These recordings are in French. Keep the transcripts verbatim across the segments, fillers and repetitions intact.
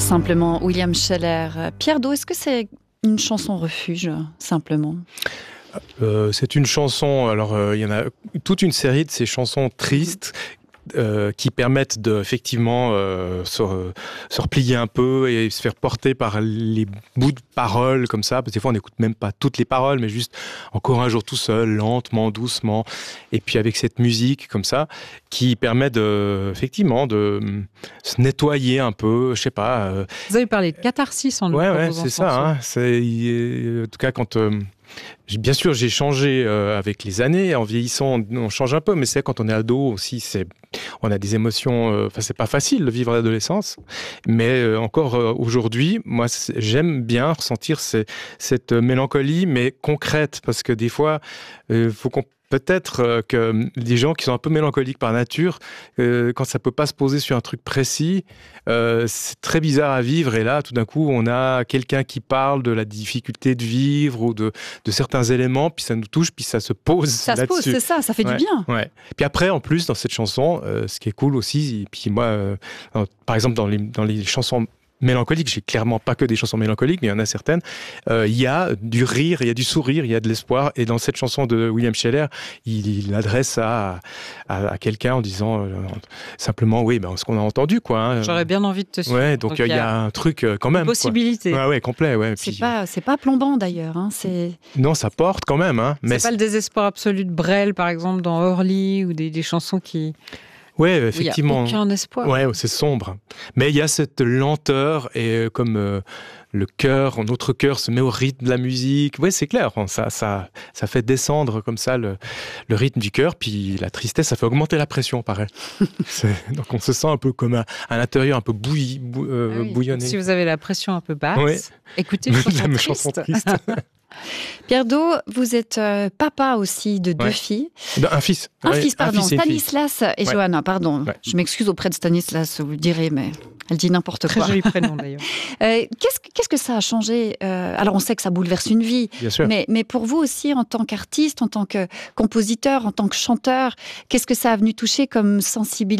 Simplement, William Scheller. Pierre Do, est-ce que c'est une chanson refuge, simplement ? Euh, c'est une chanson, alors euh, il y en a toute une série de ces chansons tristes euh, qui permettent de, effectivement euh, se, se replier un peu et se faire porter par les bouts de paroles comme ça, parce que des fois on n'écoute même pas toutes les paroles, mais juste encore un jour tout seul, lentement, doucement, et puis avec cette musique comme ça, qui permet de, effectivement de se nettoyer un peu, je sais pas. Euh... Vous avez parlé de catharsis en Ouais, pour ouais, vos c'est enfants, ça. Hein, c'est, en tout cas, quand... Euh, Bien sûr, j'ai changé euh, avec les années. En vieillissant, on, on change un peu, mais c'est quand on est ado aussi, c'est, on a des émotions. Enfin, euh, c'est pas facile de vivre l'adolescence, mais euh, encore euh, aujourd'hui, moi, j'aime bien ressentir ces, cette mélancolie, mais concrète, parce que des fois, il euh, faut qu'on Peut-être euh, que les gens qui sont un peu mélancoliques par nature, euh, quand ça peut pas se poser sur un truc précis, euh, c'est très bizarre à vivre. Et là, tout d'un coup, on a quelqu'un qui parle de la difficulté de vivre ou de, de certains éléments, puis ça nous touche, puis ça se pose ça là-dessus. Ça se pose, c'est ça, ça fait ouais, du bien. Ouais. Puis après, en plus, dans cette chanson, euh, ce qui est cool aussi, et puis moi, euh, par exemple, dans les, dans les chansons mélancolique, j'ai clairement pas que des chansons mélancoliques, mais il y en a certaines. Il euh, y a du rire, il y a du sourire, il y a de l'espoir. Et dans cette chanson de William Scheller, il, il adresse à, à, à quelqu'un en disant euh, simplement, oui, ben, ce qu'on a entendu, quoi. Hein. J'aurais bien envie de te suivre. Ouais, donc il y, y a un truc euh, quand même. Possibilité. Quoi. Ouais, ouais, complet, ouais. C'est Puis, pas, c'est pas plombant d'ailleurs. Hein, c'est... Non, ça porte quand même. Hein, mais c'est, c'est pas le désespoir absolu de Brel, par exemple, dans Orly, ou des, des chansons qui. Oui, effectivement. Il n'y a aucun espoir. Ouais, c'est sombre. Mais il y a cette lenteur et comme euh, le cœur, notre cœur se met au rythme de la musique. Oui, c'est clair. Ça, ça, ça fait descendre comme ça le, le rythme du cœur. Puis la tristesse, ça fait augmenter la pression, pareil. Donc on se sent un peu comme un, à l'intérieur, un peu bouilli, bou, euh, ah oui. bouillonné. Si vous avez la pression un peu basse, ouais. écoutez une chanson triste. chanson triste. Pierre Do, vous êtes euh, papa aussi de deux ouais. filles. Un fils. Un ouais, fils, pardon. Un fils Stanislas et, et ouais. Johanna, pardon. Ouais. Je m'excuse auprès de Stanislas, vous le direz, mais elle dit n'importe Très quoi. Très joli prénom d'ailleurs. euh, qu'est-ce, qu'est-ce que ça a changé euh, Alors on sait que ça bouleverse une vie, Bien sûr. Mais, mais pour vous aussi, en tant qu'artiste, en tant que compositeur, en tant que chanteur, qu'est-ce que ça a venu toucher comme sensibilité ?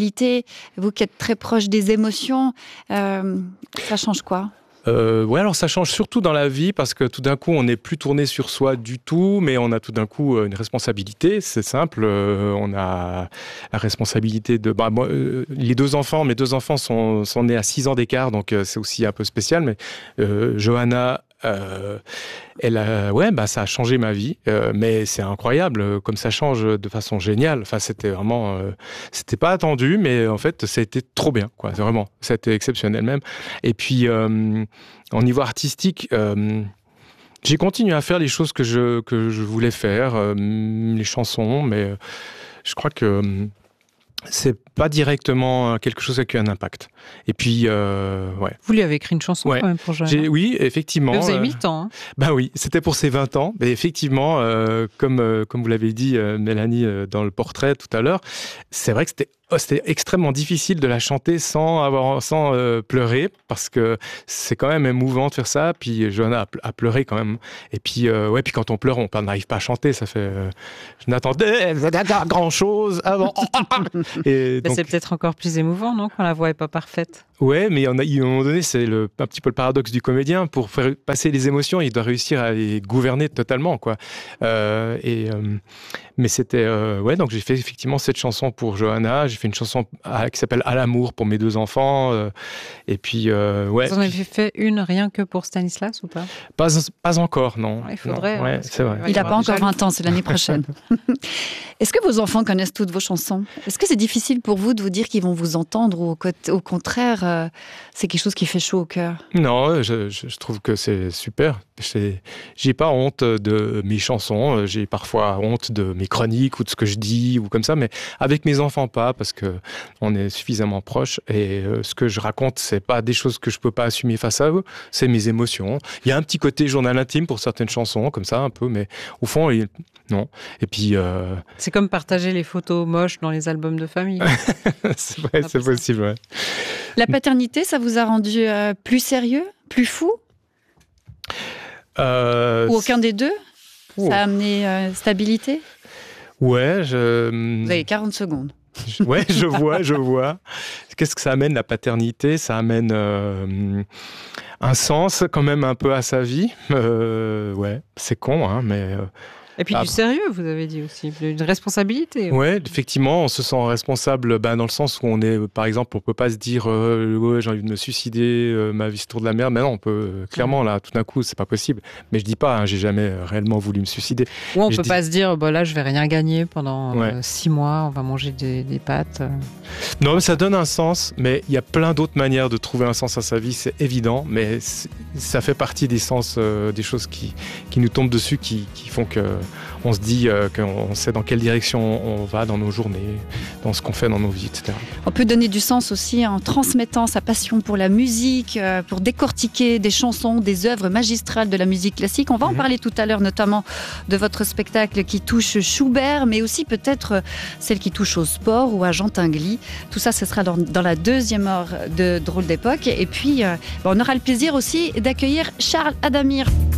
Vous qui êtes très proche des émotions, euh, ça change quoi ? Euh, ouais, alors ça change surtout dans la vie parce que tout d'un coup, on n'est plus tourné sur soi du tout, mais on a tout d'un coup une responsabilité. C'est simple, euh, on a la responsabilité de. Bah, moi, euh, les deux enfants, mes deux enfants sont, sont nés à six ans d'écart, donc euh, c'est aussi un peu spécial. Mais euh, Johanna. Euh, elle a, ouais, bah, ça a changé ma vie, euh, mais c'est incroyable comme ça change de façon géniale. Enfin, c'était vraiment, euh, c'était pas attendu, mais en fait, ça a été trop bien, quoi. C'est vraiment, ça a été exceptionnel même. Et puis, euh, au niveau artistique, euh, j'ai continué à faire les choses que je que je voulais faire, euh, les chansons, mais euh, je crois que euh, c'est pas directement quelque chose qui a un impact. Et puis, euh, ouais. Vous lui avez écrit une chanson ouais. quand même pour Johanna. J'ai, oui, effectivement. Mais vous avez euh, huit ans. Hein. Ben oui, c'était pour ses vingt ans. Mais effectivement, euh, comme, euh, comme vous l'avez dit, euh, Mélanie, euh, dans le portrait tout à l'heure, c'est vrai que c'était Oh, c'était extrêmement difficile de la chanter sans avoir, sans euh, pleurer, parce que c'est quand même émouvant de faire ça. Puis Johanna a, a pleuré quand même. Et puis, euh, ouais, puis quand on pleure, on n'arrive pas à chanter. Ça fait. Euh, je n'attendais pas grand chose avant. Et donc, c'est peut-être encore plus émouvant, non, quand la voix est pas parfaite. Ouais, mais il y en a, à un moment donné, c'est le, un petit peu le paradoxe du comédien. Pour faire passer les émotions, il doit réussir à les gouverner totalement, quoi. Euh, et euh, mais c'était, euh, ouais, donc j'ai fait effectivement cette chanson pour Johanna. J'ai fait une chanson à, qui s'appelle À l'amour pour mes deux enfants. Euh, et puis, euh, ouais. Vous en avez fait une rien que pour Stanislas ou pas ? Pas, pas encore, non. Il faudrait. Non, ouais, hein, c'est vrai. Il n'a pas encore vingt ans, c'est l'année prochaine. Est-ce que vos enfants connaissent toutes vos chansons ? Est-ce que c'est difficile pour vous de vous dire qu'ils vont vous entendre ou au, côté, au contraire, euh, c'est quelque chose qui fait chaud au cœur ? Non, je, je, je trouve que c'est super. C'est, j'ai pas honte de mes chansons. J'ai parfois honte de mes chroniques ou de ce que je dis ou comme ça, mais avec mes enfants pas, parce que on est suffisamment proches. Et euh, ce que je raconte, c'est pas des choses que je peux pas assumer face à eux. C'est mes émotions. Il y a un petit côté journal intime pour certaines chansons, comme ça un peu, mais au fond, il, non. Et puis. Euh... C'est comme partager les photos moches dans les albums de famille. c'est vrai, c'est possible. Ouais. La paternité, ça vous a rendu euh, plus sérieux, plus fou ? Euh, Ou aucun des deux ? Oh. Ça a amené euh, stabilité ? Ouais, je... Vous avez quarante secondes. Ouais, je vois, je vois. Qu'est-ce que ça amène, la paternité? Ça amène euh, un sens quand même un peu à sa vie. Euh, ouais, c'est con, hein, mais... Euh, Et puis ah, du sérieux, vous avez dit aussi, une responsabilité. Oui, effectivement, on se sent responsable ben, dans le sens où on est, par exemple, on ne peut pas se dire euh, ouais, j'ai envie de me suicider, euh, ma vie se tourne de la merde. Mais non, on peut, euh, clairement, là, tout d'un coup, c'est pas possible. Mais je dis pas, hein, j'ai jamais réellement voulu me suicider. Ou on ne peut dis... pas se dire, bah, là, je vais rien gagner pendant ouais. euh, six mois, on va manger des, des pâtes. Non, mais ça donne un sens, mais il y a plein d'autres manières de trouver un sens à sa vie, c'est évident, mais ça fait partie des sens, euh, des choses qui, qui nous tombent dessus, qui, qui font que on se dit euh, qu'on sait dans quelle direction on va dans nos journées, dans ce qu'on fait dans nos vies, et cetera. On peut donner du sens aussi en transmettant sa passion pour la musique, euh, pour décortiquer des chansons, des œuvres magistrales de la musique classique. On va en mmh. parler tout à l'heure, notamment de votre spectacle qui touche Schubert, mais aussi peut-être celle qui touche au sport ou à Jean Tinguely. Tout ça, ce sera dans, dans la deuxième heure de Drôle d'époque. Et puis, euh, on aura le plaisir aussi d'accueillir Charles Adamir.